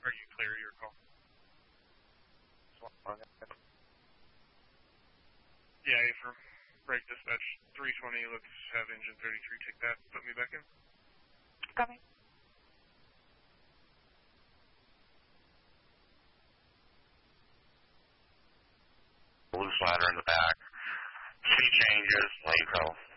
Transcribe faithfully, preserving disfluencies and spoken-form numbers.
Are you clear your call? Yeah, from break dispatch three twenty, let's have engine thirty-three take that. Put me back in. Coming. Loose ladder in the back. Sea changes, late go.